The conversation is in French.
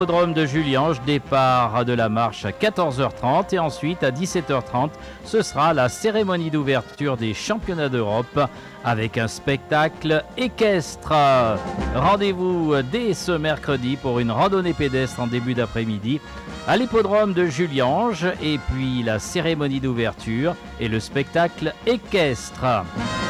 Hippodrome de Juliange, départ de la marche à 14h30 et ensuite à 17h30, ce sera la cérémonie d'ouverture des championnats d'Europe avec un spectacle équestre. Rendez-vous dès ce mercredi pour une randonnée pédestre en début d'après-midi à l'hippodrome de Juliange et puis la cérémonie d'ouverture et le spectacle équestre.